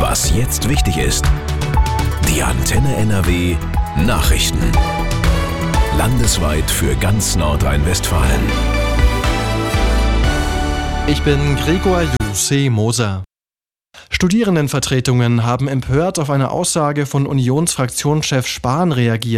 Was jetzt wichtig ist. Die Antenne NRW Nachrichten. Landesweit für ganz Nordrhein-Westfalen. Ich bin Gregor Jussi Moser. Studierendenvertretungen haben empört auf eine Aussage von Unionsfraktionschef Spahn reagiert.